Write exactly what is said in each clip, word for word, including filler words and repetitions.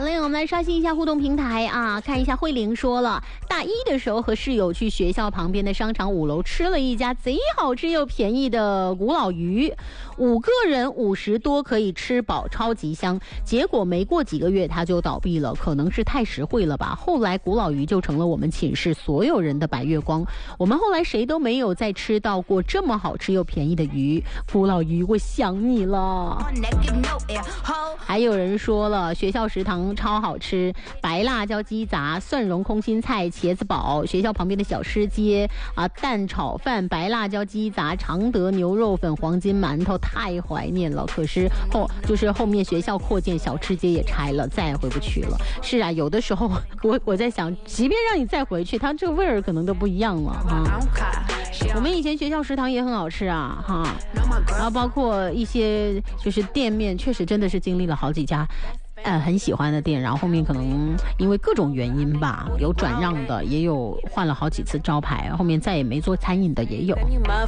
嘞，我们来刷新一下互动平台啊，看一下慧玲说了，大一的时候和室友去学校旁边的商场五楼吃了一家贼好吃又便宜的古老鱼，五个人五十多可以吃饱，超级香。结果没过几个月它就倒闭了，可能是太实惠了吧。后来古老鱼就成了我们寝室所有人的白月光，我们后来谁都没有再吃到过这么好吃又便宜的鱼。古老鱼，我想你了。还有人说了，学校食堂超好吃，白辣椒鸡杂、蒜蓉空心菜、茄子煲，学校旁边的小吃街啊，蛋炒饭、白辣椒鸡杂、常德牛肉粉、黄金馒头，太怀念了。可是后就是后面学校扩建，小吃街也拆了，再也回不去了。是啊，有的时候我我在想，即便让你再回去，它这个味儿可能都不一样了哈。我们以前学校食堂也很好吃啊哈，然后包括一些就是店面，确实真的是经历了好几家呃很喜欢的店，然后后面可能因为各种原因吧，有转让的，也有换了好几次招牌，后面再也没做餐饮的也有。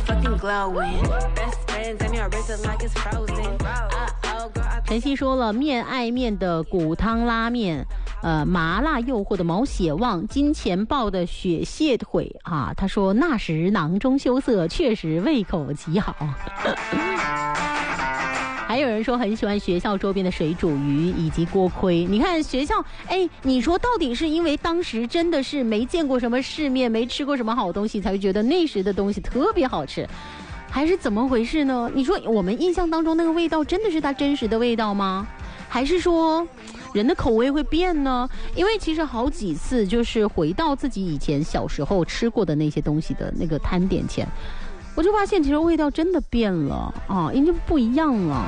晨曦说了，面爱面的骨汤拉面，呃，麻辣诱惑的毛血旺，金钱豹的雪蟹腿啊，他说那时囊中羞涩，确实胃口极好。还有人说很喜欢学校周边的水煮鱼以及锅盔。你看学校，哎，你说到底是因为当时真的是没见过什么世面，没吃过什么好东西，才会觉得那时的东西特别好吃，还是怎么回事呢？你说我们印象当中那个味道真的是它真实的味道吗？还是说人的口味会变呢？因为其实好几次就是回到自己以前小时候吃过的那些东西的那个摊点前，我就发现其实味道真的变了啊，已经不一样了。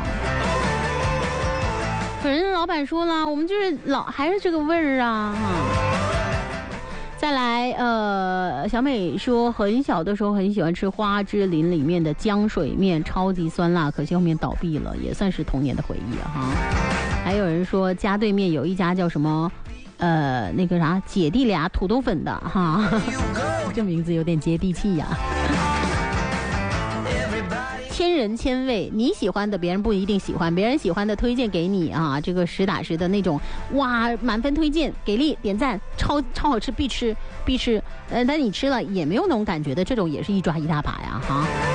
可是老板说了，我们就是老还是这个味儿啊哈。再来，呃，小美说很小的时候很喜欢吃花之林里面的浆水面，超级酸辣，可惜后面倒闭了，也算是童年的回忆啊哈。还有人说家对面有一家叫什么，呃，那个啥姐弟俩土豆粉的哈，这名字有点接地气呀、啊。千人千味，你喜欢的别人不一定喜欢，别人喜欢的推荐给你啊，这个实打实的那种，哇，满分推荐，给力点赞，超超好吃，必吃必吃，呃，但你吃了也没有那种感觉的，这种也是一抓一大把呀哈。